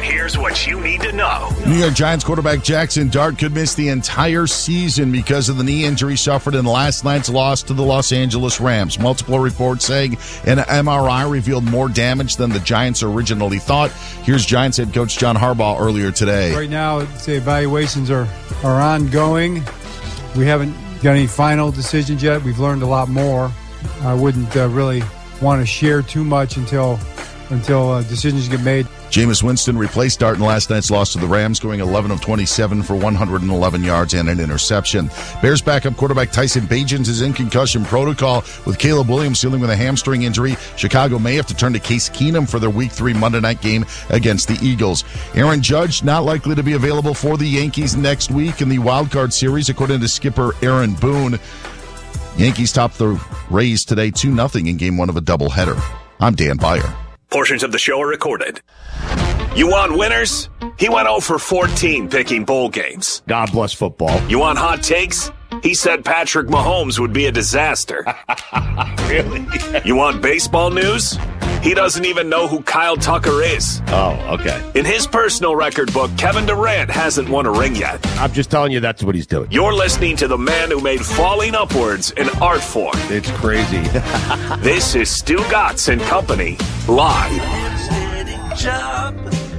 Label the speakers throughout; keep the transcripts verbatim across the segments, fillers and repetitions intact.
Speaker 1: here's what you need to know.
Speaker 2: New York Giants quarterback Jackson Dart could miss the entire season because of the knee injury suffered in last night's loss to the Los Angeles Rams. Multiple reports saying an M R I revealed more damage than the Giants originally thought. Here's Giants head coach John Harbaugh earlier today.
Speaker 3: Right now, the evaluations are, are ongoing. We haven't got any final decisions yet. We've learned a lot more. I wouldn't uh, really want to share too much until until uh, decisions get made.
Speaker 2: Jameis Winston replaced Dart in last night's loss to the Rams, going eleven of twenty-seven for one hundred eleven yards and an interception. Bears backup quarterback Tyson Bagent is in concussion protocol with Caleb Williams dealing with a hamstring injury. Chicago may have to turn to Case Keenum for their Week three Monday night game against the Eagles. Aaron Judge not likely to be available for the Yankees next week in the Wild Card Series, according to skipper Aaron Boone. Yankees topped the Rays today two nothing in game one of a doubleheader. I'm Dan Beyer.
Speaker 1: Portions of the show are recorded. You want winners? He went oh for fourteen picking bowl games.
Speaker 4: God bless football.
Speaker 1: You want hot takes? He said Patrick Mahomes would be a disaster.
Speaker 4: Really?
Speaker 1: You want baseball news? He doesn't even know who Kyle Tucker is.
Speaker 4: Oh, okay.
Speaker 1: In his personal record book, Kevin Durant hasn't won a ring yet.
Speaker 4: I'm just telling you that's what he's doing.
Speaker 1: You're listening to the man who made falling upwards an art form.
Speaker 4: It's crazy.
Speaker 1: This is Stu Gatz and Company, live.
Speaker 5: Job,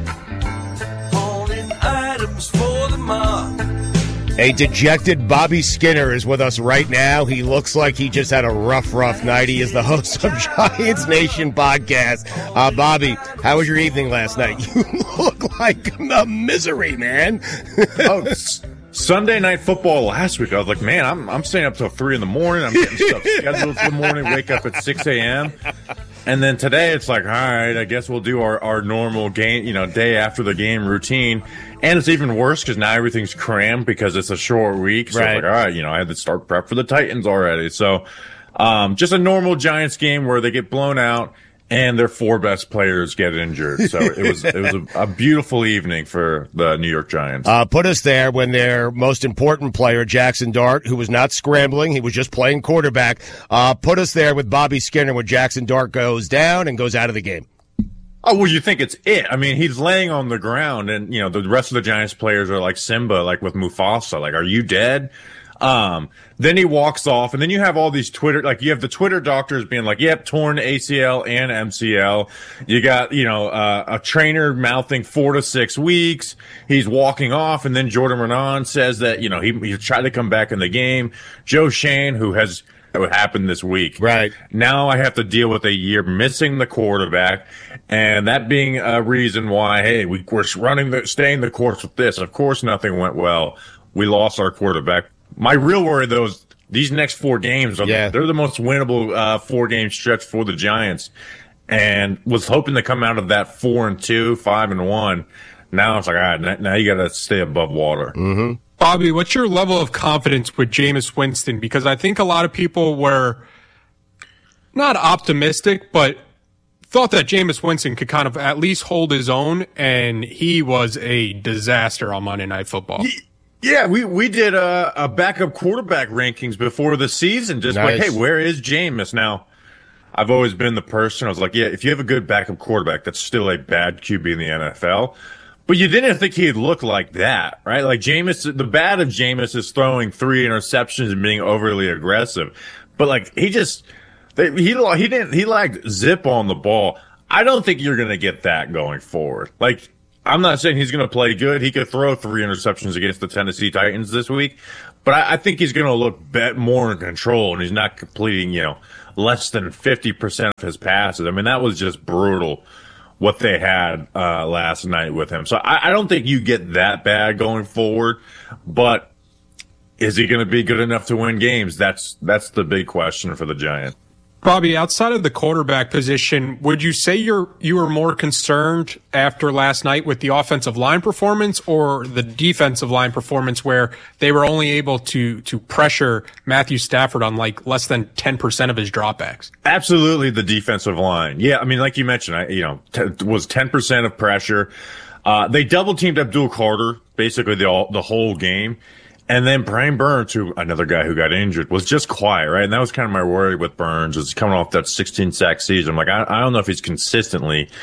Speaker 5: holding items for the mob.
Speaker 4: A dejected Bobby Skinner is with us right now. He looks like he just had a rough, rough night. He is the host of Giants Nation podcast. Uh, Bobby, how was your evening last night? You look like a misery, man.
Speaker 6: oh, s- Sunday night football last week, I was like, man, I'm I'm staying up till three in the morning. I'm getting stuff scheduled for the morning, wake up at six a.m. And then today it's like, all right, I guess we'll do our, our normal game, you know, day after the game routine. And it's even worse because now everything's crammed because it's a short week. So
Speaker 4: right.
Speaker 6: it's like, all right, you know, I had to start prep for the Titans already. So um, just a normal Giants game where they get blown out and their four best players get injured. So it was it was a, a beautiful evening for the New York Giants.
Speaker 4: Uh, put us there when their most important player, Jackson Dart, who was not scrambling, he was just playing quarterback, uh, put us there with Bobby Skinner when Jackson Dart goes down and goes out of the game.
Speaker 6: Oh, well, you think it's it. I mean, he's laying on the ground, and, you know, the rest of the Giants players are like Simba, like with Mufasa. Like, are you dead? Um, then he walks off, and then you have all these Twitter, like, you have the Twitter doctors being like, yep, torn A C L and M C L. You got, you know, uh, a trainer mouthing four to six weeks. He's walking off, and then Jordan Renan says that, you know, he, he tried to come back in the game. Joe Shane, who has, what happened this week.
Speaker 4: Right.
Speaker 6: Now I have to deal with a year missing the quarterback, and that being a reason why, hey, we, we're running the, staying the course with this. Of course, nothing went well. We lost our quarterback. My real worry, though, is these next four games, are
Speaker 4: yeah.
Speaker 6: they're the most winnable uh, four-game stretch for the Giants, and was hoping to come out of that four and two, five and one. Now it's like, all right, now you got to stay above water.
Speaker 4: Mm-hmm.
Speaker 7: Bobby, what's your level of confidence with Jameis Winston? Because I think a lot of people were not optimistic, but thought that Jameis Winston could kind of at least hold his own, and he was a disaster on Monday Night Football.
Speaker 6: Yeah, we, we did a, a backup quarterback rankings before the season, just
Speaker 4: nice.
Speaker 6: like, hey, where is Jameis? Now, I've always been the person, I was like, yeah, if you have a good backup quarterback, that's still a bad Q B in the N F L. But you didn't think he'd look like that, right? Like Jameis, the bad of Jameis is throwing three interceptions and being overly aggressive. But like he just, they, he he didn't he lacked zip on the ball. I don't think you're going to get that going forward. Like I'm not saying he's going to play good. He could throw three interceptions against the Tennessee Titans this week, but I, I think he's going to look bet more in control, and he's not completing, you know, less than fifty percent of his passes. I mean, that was just brutal what they had uh, last night with him. So I, I don't think you get that bad going forward, but is he going to be good enough to win games? That's that's the big question for the Giants.
Speaker 7: Bobby, outside of the quarterback position, would you say you're you were more concerned after last night with the offensive line performance or the defensive line performance, where they were only able to to pressure Matthew Stafford on like less than ten percent of his dropbacks?
Speaker 6: Absolutely, the defensive line. Yeah, I mean, like you mentioned, I, you know, t- was ten percent of pressure. Uh, they double teamed Abdul Carter basically the all, the whole game. And then Brian Burns, who another guy who got injured, was just quiet, right? And that was kind of my worry with Burns, is coming off that sixteen sack season. I'm like, I, I don't know if he's consistently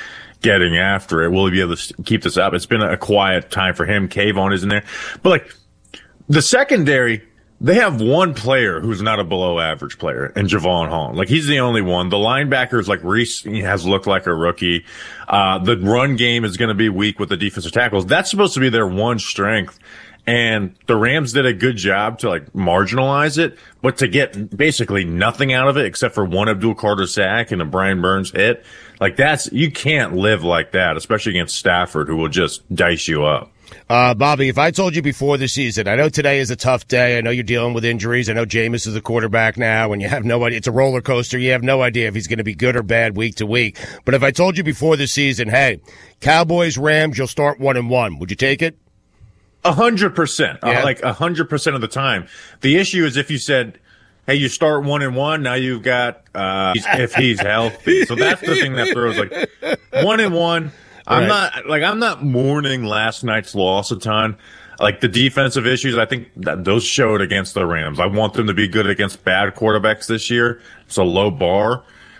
Speaker 6: getting after it. Will he be able to keep this up? It's been a quiet time for him. Kayvon isn't there. But, like, the secondary, they have one player who's not a below-average player, and Javon Holland. Like, he's the only one. The linebackers, like, Reese has looked like a rookie. Uh, the run game is going to be weak with the defensive tackles. That's supposed to be their one strength. And the Rams did a good job to, like, marginalize it, but to get basically nothing out of it except for one Abdul Carter sack and a Brian Burns hit, like, that's, you can't live like that, especially against Stafford, who will just dice you up.
Speaker 4: Uh, Bobby, if I told you before the season, I know today is a tough day. I know you're dealing with injuries. I know Jameis is the quarterback now, and you have no idea. It's a roller coaster. You have no idea if he's going to be good or bad week to week. But if I told you before the season, hey, Cowboys, Rams, you'll start one and one, would you take it?
Speaker 6: A hundred percent,
Speaker 4: Yeah.
Speaker 6: uh, like a hundred percent of the time. The issue is if you said, "Hey, you start one and one," now you've got uh, if he's healthy. So that's the thing that throws like one and one. I'm
Speaker 4: Right.
Speaker 6: not like I'm not mourning last night's loss a ton. Like the defensive issues, I think that those showed against the Rams. I want them to be good against bad quarterbacks this year. It's a low bar,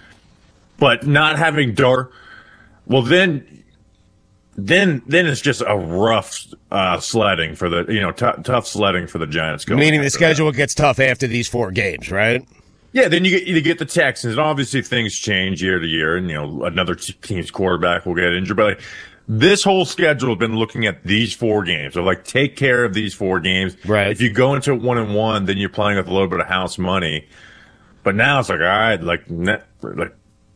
Speaker 6: but not having Dar, well then, then then it's just a rough uh, sledding for the you know t- tough sledding for the Giants. Going
Speaker 4: Meaning the
Speaker 6: after
Speaker 4: schedule
Speaker 6: that.
Speaker 4: gets tough after these four games, right?
Speaker 6: Yeah, then you get you get the Texans, and obviously things change year to year, and you know another team's quarterback will get injured. But like, this whole schedule has been looking at these four games. So like, take care of these four games.
Speaker 4: Right.
Speaker 6: If you go into one and one, then you're playing with a little bit of house money. But now it's like, all right, like net, like,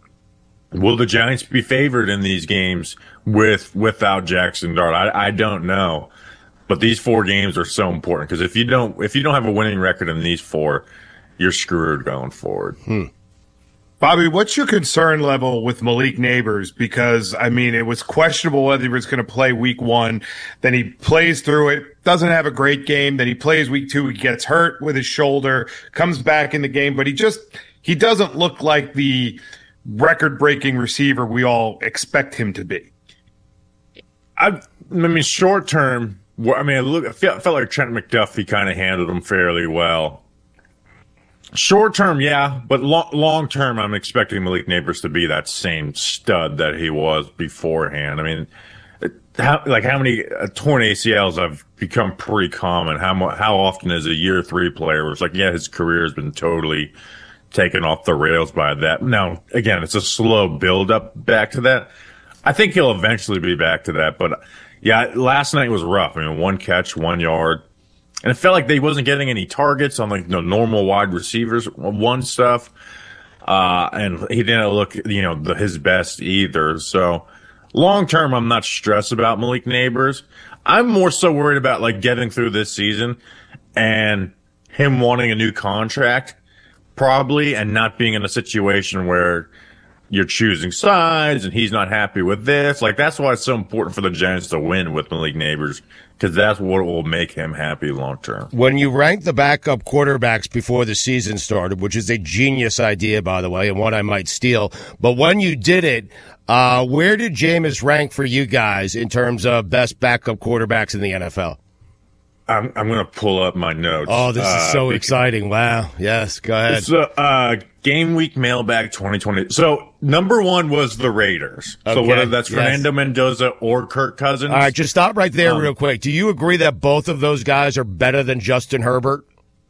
Speaker 6: will the Giants be favored in these games with without Jackson Dart? I I don't know, but these four games are so important because if you don't if you don't have a winning record in these four, you're screwed going forward.
Speaker 4: Hmm.
Speaker 8: Bobby, what's your concern level with Malik Neighbors? Because, I mean, it was questionable whether he was going to play week one. Then he plays through it, doesn't have a great game. Then he plays week two. He gets hurt with his shoulder, comes back in the game. But he just, he doesn't look like the record-breaking receiver we all expect him to be.
Speaker 6: I, I mean, short term, I mean, look, I felt, felt like Trent McDuffie kind of handled him fairly well. Short term, yeah, but lo- long term, I'm expecting Malik Neighbors to be that same stud that he was beforehand. I mean, how, like how many uh, torn A C Ls have become pretty common? How mo- how often is a year three player where it's like, yeah, his career has been totally taken off the rails by that. Now, again, it's a slow build up back to that. I think he'll eventually be back to that, but yeah, last night was rough. I mean, one catch, one yard. And it felt like they wasn't getting any targets on like the normal wide receivers one stuff. Uh, and he didn't look, you know, the, his best either. So long term, I'm not stressed about Malik Neighbors. I'm more so worried about like getting through this season and him wanting a new contract probably and not being in a situation where you're choosing sides and he's not happy with this. Like, that's why it's so important for the Giants to win with Malik Neighbors, because that's what will make him happy long term.
Speaker 4: When you rank the backup quarterbacks before the season started, which is a genius idea, by the way, and one I might steal, but when you did it, uh, where did Jameis rank for you guys in terms of best backup quarterbacks in the N F L?
Speaker 6: I'm, I'm going to pull up my notes.
Speaker 4: Oh, this is
Speaker 6: uh,
Speaker 4: so
Speaker 6: because,
Speaker 4: exciting. Wow. Yes, go ahead.
Speaker 6: So, uh, Game Week Mailbag twenty twenty. So, number one was the Raiders.
Speaker 4: Okay,
Speaker 6: So, whether that's
Speaker 4: yes.
Speaker 6: Fernando Mendoza or Kirk Cousins.
Speaker 4: All right, just stop right there
Speaker 6: Um,
Speaker 4: real quick. Do you agree that both of those guys are better than Justin Herbert?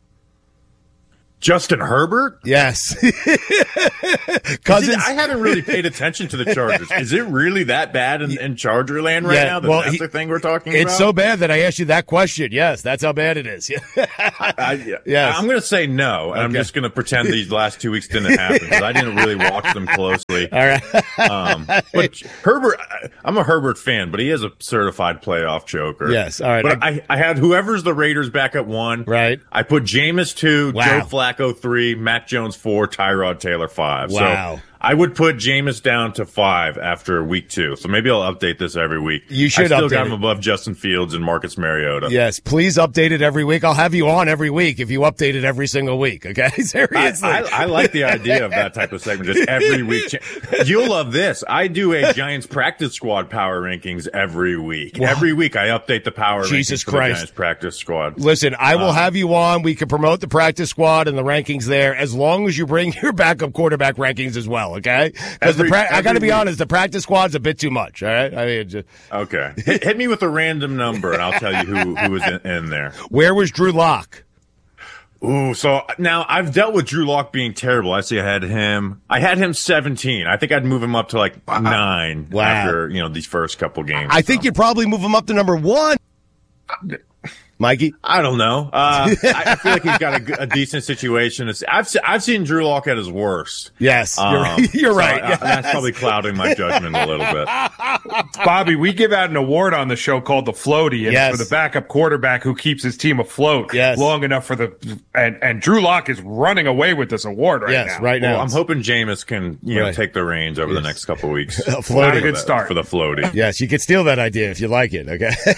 Speaker 6: Justin Herbert?
Speaker 4: Yes.
Speaker 6: Cousins? I haven't really paid attention to the Chargers. Is it really that bad in, in Charger land right
Speaker 4: Yeah,
Speaker 6: now? That
Speaker 4: well,
Speaker 6: that's
Speaker 4: he-
Speaker 6: the thing we're talking
Speaker 4: It's
Speaker 6: about?
Speaker 4: so bad that I asked you that question. Yes, that's how bad it is.
Speaker 6: I, I,
Speaker 4: Yes.
Speaker 6: I'm going to say no, and I'm
Speaker 4: Okay.
Speaker 6: just going to pretend these last two weeks didn't happen because I didn't really watch them closely.
Speaker 4: All right.
Speaker 6: Um, but Herbert, I- I'm a Herbert fan, but he is a certified playoff choker.
Speaker 4: Yes, all right.
Speaker 6: But I, I had whoever's the Raiders back at one.
Speaker 4: Right.
Speaker 6: I put Jameis two,
Speaker 4: Wow.
Speaker 6: Joe Flacco three, Mac Jones four, Tyrod Taylor five.
Speaker 4: Wow.
Speaker 6: So I would put Jameis down to five after week two. So maybe I'll update this every week.
Speaker 4: You should
Speaker 6: I still
Speaker 4: update
Speaker 6: got him
Speaker 4: it.
Speaker 6: above Justin Fields and Marcus Mariota.
Speaker 4: Yes, please update it every week. I'll have you on every week if you update it every single week, okay?
Speaker 6: I,
Speaker 4: Seriously.
Speaker 6: I, I like the idea of that type of segment, just every week. cha- You'll love this. I do a Giants practice squad power rankings every week.
Speaker 4: Wow.
Speaker 6: Every week I update the power
Speaker 4: Jesus
Speaker 6: rankings for the
Speaker 4: Christ.
Speaker 6: Giants practice squad.
Speaker 4: Listen, I will
Speaker 6: Uh,
Speaker 4: have you on. We can promote the practice squad and the rankings there as long as you bring your backup quarterback rankings as well. well, okay? Because the pra- I got to be
Speaker 6: week.
Speaker 4: honest, the practice squad's a bit too much, all right? I mean, just,
Speaker 6: Okay. hit, hit me with a random number, and I'll tell you who, who was in, in there.
Speaker 4: where was Drew Lock?
Speaker 6: Ooh, so now I've dealt with Drew Lock being terrible. I see I had him. I had him seventeen. I think I'd move him up to like nine
Speaker 4: Wow.
Speaker 6: after, you know, these first couple games.
Speaker 4: I think
Speaker 6: so.
Speaker 4: you'd probably move him up to number one. Mikey?
Speaker 6: I don't know. Uh, I, I feel like he's got a, g- a decent situation. It's, I've se- I've seen Drew Lock at his worst.
Speaker 4: Yes,
Speaker 6: Um,
Speaker 4: you're, you're
Speaker 6: so
Speaker 4: right.
Speaker 6: I- I-
Speaker 4: yes.
Speaker 6: that's probably clouding my judgment a little bit.
Speaker 8: Bobby, we give out an award on the show called the Floaty, and
Speaker 4: Yes.
Speaker 8: for the backup quarterback who keeps his team afloat
Speaker 4: Yes.
Speaker 8: long enough for the and and Drew Lock is running away with this award right
Speaker 4: Yes,
Speaker 8: now.
Speaker 4: right now.
Speaker 6: Well, I'm hoping Jameis can, you know,
Speaker 4: Right.
Speaker 6: take the reins over the next couple weeks.
Speaker 4: A
Speaker 8: Not
Speaker 4: floaty.
Speaker 8: a good
Speaker 6: For
Speaker 8: start.
Speaker 6: for the floaty.
Speaker 4: Yes, you could steal that idea if you like it,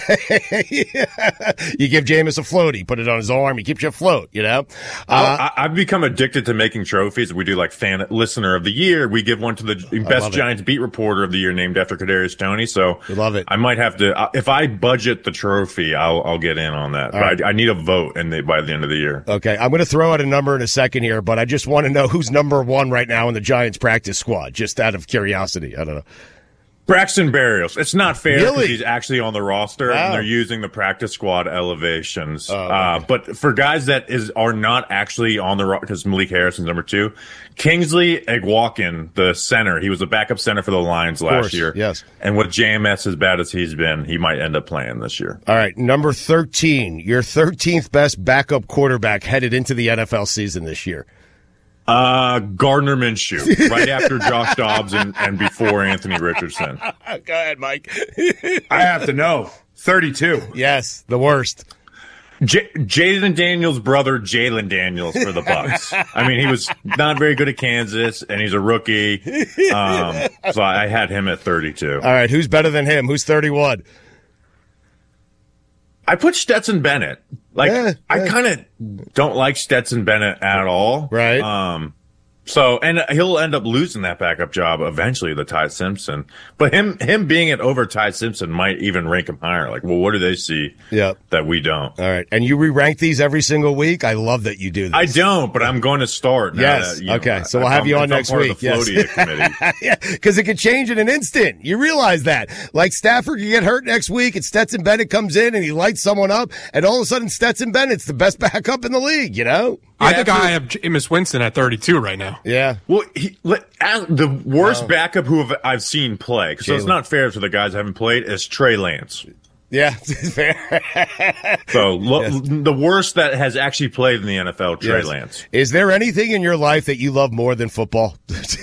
Speaker 4: okay? You give Jameis a floaty, put it on his arm, he keeps you afloat, you know? Uh,
Speaker 6: I, I've become addicted to making trophies. We do like fan listener of the year. We give one to the
Speaker 4: love
Speaker 6: best
Speaker 4: it.
Speaker 6: Giants beat reporter of the year, named after Kadarius Toney. So
Speaker 4: We love it.
Speaker 6: I might have to, uh, if I budget the trophy, I'll I'll get in on that. But
Speaker 4: right.
Speaker 6: I, I need a vote, and they, by the end of the year.
Speaker 4: okay, I'm going to throw out a number in a second here, but I just want to know who's number one right now in the Giants practice squad, just out of curiosity. I don't know.
Speaker 6: Braxton Berrios. It's not fair because
Speaker 4: Really?
Speaker 6: he's actually on the roster
Speaker 4: Wow.
Speaker 6: and they're using the practice squad elevations.
Speaker 4: Oh, okay.
Speaker 6: uh, but for guys that is are not actually on the roster, because Malik Harrison's number two, Kingsley Egwalkin, the center, he was a backup center for the Lions last
Speaker 4: course,
Speaker 6: year.
Speaker 4: yes.
Speaker 6: And with J M S as bad as he's been, he might end up playing this year.
Speaker 4: All right, number thirteen, your thirteenth best backup quarterback headed into the N F L season this year.
Speaker 6: Uh, Gardner Minshew, right after Josh Dobbs and, and before Anthony Richardson.
Speaker 4: Go ahead, Mike.
Speaker 8: I have to know. thirty-two.
Speaker 4: Yes, the worst.
Speaker 6: J- Jaden Daniels' brother, Jalen Daniels, for the Bucks. I mean, he was not very good at Kansas, and he's a rookie. Um, so I had him at thirty-two.
Speaker 4: All right, who's better than him? Who's thirty-one?
Speaker 6: I put Stetson Bennett. Like,
Speaker 4: Yeah,
Speaker 6: I
Speaker 4: yeah.
Speaker 6: kind of don't like Stetson Bennett at all.
Speaker 4: Right.
Speaker 6: Um, so, and he'll end up losing that backup job eventually to Ty Simpson. But him, him being it over Ty Simpson might even rank him higher. Like, well, what do they see
Speaker 4: Yep.
Speaker 6: that we don't?
Speaker 4: All right, and you re-rank these every single week? I love that you do this.
Speaker 6: I don't, but I'm going to start. Now
Speaker 4: Yes.
Speaker 6: that, you know,
Speaker 4: Okay. So
Speaker 6: if
Speaker 4: we'll have
Speaker 6: I'm-
Speaker 4: you on
Speaker 6: if I'm
Speaker 4: next
Speaker 6: part
Speaker 4: week.
Speaker 6: Of the Floaty committee.
Speaker 4: Yeah, because it could change in an instant. You realize that. Like Stafford could get hurt next week, and Stetson Bennett comes in and he lights someone up, and all of a sudden Stetson Bennett's the best backup in the league. You know?
Speaker 7: I think I have Jameis Winston at thirty-two right now.
Speaker 4: Yeah.
Speaker 6: Well, he, let- as the worst backup who have, I've seen play, so it's
Speaker 4: Jalen.
Speaker 6: not fair to the guys who haven't played, is Trey Lance.
Speaker 4: Yeah. Fair.
Speaker 6: So lo-
Speaker 4: Yes.
Speaker 6: the worst that has actually played in the N F L, Trey
Speaker 4: Yes.
Speaker 6: Lance.
Speaker 4: Is there anything in your life that you love more than football?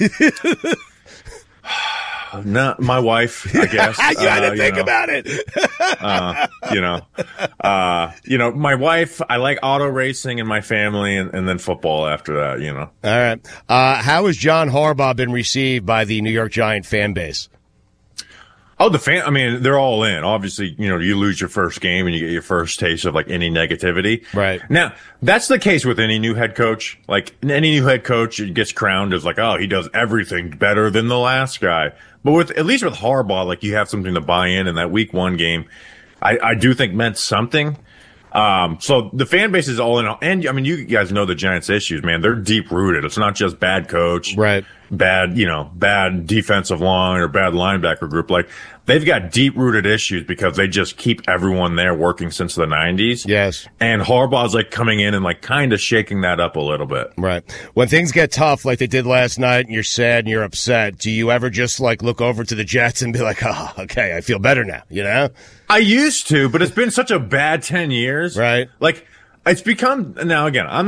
Speaker 6: No, my wife, I guess.
Speaker 4: you had
Speaker 6: Uh,
Speaker 4: to think
Speaker 6: know,
Speaker 4: about it.
Speaker 6: uh, you know, uh, you know, my wife. I like auto racing and my family, and, and then football after that. You know.
Speaker 4: All right. Uh, how has John Harbaugh been received by the New York Giant fan base?
Speaker 6: Oh, the fan, I mean, they're all in. Obviously, you know, you lose your first game and you get your first taste of like any negativity.
Speaker 4: Right.
Speaker 6: Now, that's the case with any new head coach. Like any new head coach it gets crowned as like, oh, he does everything better than the last guy. But with, at least with Harbaugh, like you have something to buy in, and that week one game, I, I do think meant something. Um, so the fan base is all in. And I mean, you guys know the Giants' issues, man. They're deep rooted. It's not just bad coach,
Speaker 4: Right.
Speaker 6: bad, you know, bad defensive line or bad linebacker group. Like they've got deep rooted issues because they just keep everyone there working since the nineties.
Speaker 4: Yes.
Speaker 6: And Harbaugh's like coming in and like kind of shaking that up a little bit.
Speaker 4: Right. When things get tough like they did last night and you're sad and you're upset, do you ever just like look over to the Jets and be like, oh, okay, I feel better now, you know?
Speaker 6: I used to, but it's been such a bad ten years.
Speaker 4: Right.
Speaker 6: Like it's become, now again, I'm